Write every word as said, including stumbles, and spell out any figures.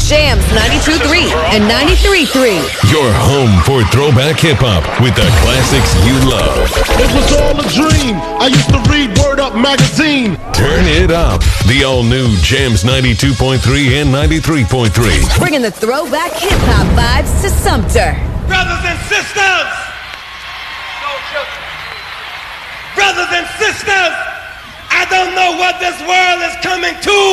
Jams ninety-two point three and ninety-three point three. Your home for throwback hip-hop with the classics you love. It was all a dream. I used to read Word Up magazine. Turn it up. The all-new Jams ninety-two point three and ninety-three point three. Bringing the throwback hip-hop vibes to Sumter. Brothers and sisters! Brothers and sisters! I don't know what this world is coming to.